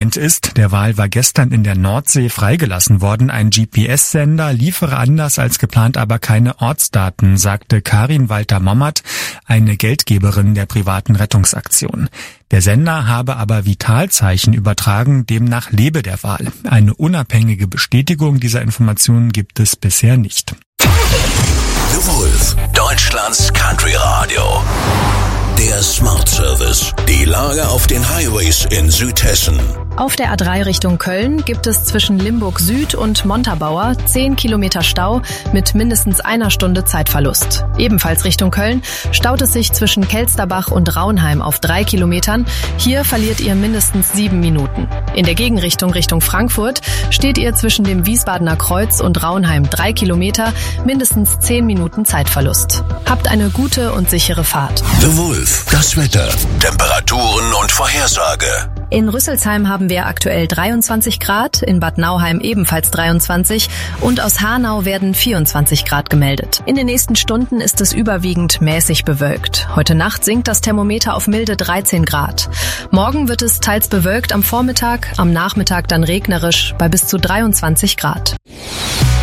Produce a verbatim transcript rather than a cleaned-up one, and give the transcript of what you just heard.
Grund ist, der Wal war gestern in der Nordsee freigelassen worden. Ein G P S-Sender liefere anders als geplant aber keine Ortsdaten, sagte Karin Walter-Mommert, eine Geldgeberin der privaten Rettungsaktion. Der Sender habe aber Vitalzeichen übertragen, demnach lebe der Wal. Eine unabhängige Bestätigung dieser Informationen gibt es bisher nicht. The Wolf, Deutschlands Country Radio. Der Smart Service. Die Lage auf den Highways in Südhessen. Auf der A drei Richtung Köln gibt es zwischen Limburg Süd und Montabaur zehn Kilometer Stau mit mindestens einer Stunde Zeitverlust. Ebenfalls Richtung Köln staut es sich zwischen Kelsterbach und Raunheim auf drei Kilometern. Hier verliert ihr mindestens sieben Minuten. In der Gegenrichtung Richtung Frankfurt steht ihr zwischen dem Wiesbadener Kreuz und Raunheim drei Kilometer, mindestens zehn Minuten Zeitverlust. Habt eine gute und sichere Fahrt. The Wolf, das Wetter, Temperaturen und Vorhersage. In Rüsselsheim haben wir aktuell dreiundzwanzig Grad, in Bad Nauheim ebenfalls dreiundzwanzig und aus Hanau werden vierundzwanzig Grad gemeldet. In den nächsten Stunden ist es überwiegend mäßig bewölkt. Heute Nacht sinkt das Thermometer auf milde dreizehn Grad. Morgen wird es teils bewölkt am Vormittag, am Nachmittag dann regnerisch bei bis zu dreiundzwanzig Grad.